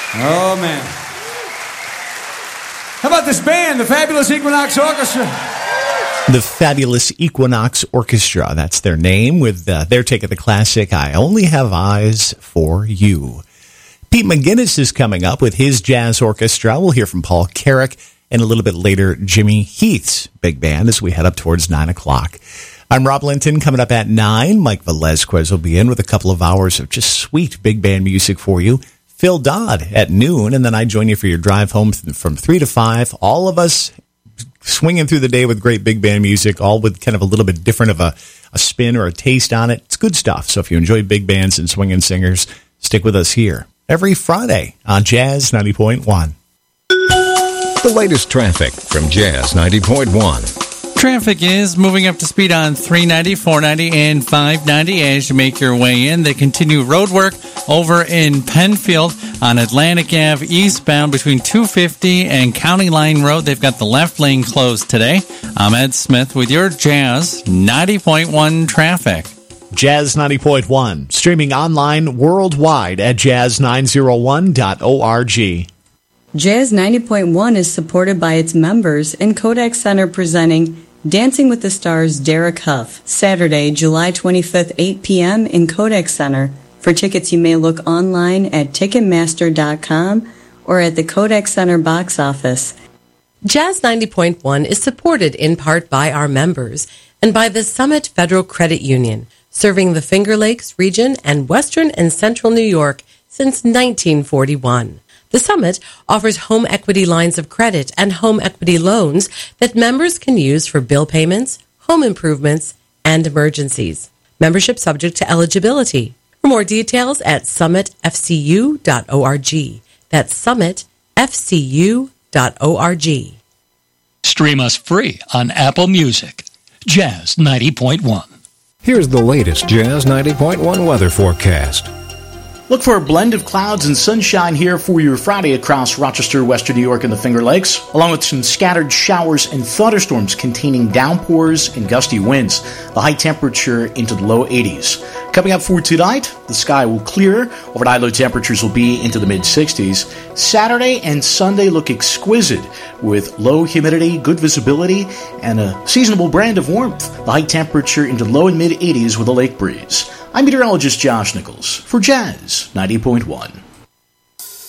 Oh, man. How about this band, the Fabulous Equinox Orchestra? The Fabulous Equinox Orchestra, that's their name, with their take of the classic, I Only Have Eyes for You. Pete McGinnis is coming up with his jazz orchestra. We'll hear from Paul Carrick, and a little bit later, Jimmy Heath's big band as we head up towards 9 o'clock. I'm Rob Linton. Coming up at 9, Mike Velazquez will be in with a couple of hours of just sweet big band music for you. Phil Dodd at noon, and then I join you for your drive home from 3 to 5. All of us swinging through the day with great big band music, all with kind of a little bit different of a spin or a taste on it. It's good stuff. So if you enjoy big bands and swinging singers, stick with us here every Friday on Jazz 90.1. The latest traffic from Jazz 90.1. Traffic is moving up to speed on 390, 490, and 590 as you make your way in. They continue road work over in Penfield on Atlantic Ave eastbound between 250 and County Line Road. They've got the left lane closed today. I'm Ed Smith with your Jazz 90.1 traffic. Jazz 90.1, streaming online worldwide at jazz901.org. Jazz 90.1 is supported by its members and Kodak Center presenting Dancing with the Stars Derek Huff, Saturday, July 25th, 8 p.m. in Kodak Center. For tickets, you may look online at Ticketmaster.com or at the Kodak Center box office. Jazz 90.1 is supported in part by our members and by the Summit Federal Credit Union, serving the Finger Lakes region and western and central New York since 1941. The Summit offers home equity lines of credit and home equity loans that members can use for bill payments, home improvements, and emergencies. Membership subject to eligibility. For more details at summitfcu.org. That's summitfcu.org. Stream us free on Apple Music. Jazz 90.1. Here's the latest Jazz 90.1 weather forecast. Look for a blend of clouds and sunshine here for your Friday across Rochester, Western New York, and the Finger Lakes, along with some scattered showers and thunderstorms containing downpours and gusty winds. The high temperature into the low 80s. Coming up for tonight, the sky will clear. Overnight low temperatures will be into the mid-60s. Saturday and Sunday look exquisite with low humidity, good visibility, and a seasonable brand of warmth. The high temperature into the low and mid-80s with a lake breeze. I'm meteorologist Josh Nichols for Jazz 90.1.